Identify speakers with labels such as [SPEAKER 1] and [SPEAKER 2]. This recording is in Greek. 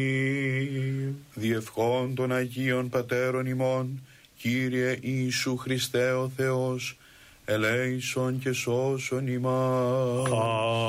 [SPEAKER 1] Διευχών των Αγίων Πατέρων ημών, Κύριε Ιησού Χριστέ ο Θεός, ελέησον και σώσον ημάς.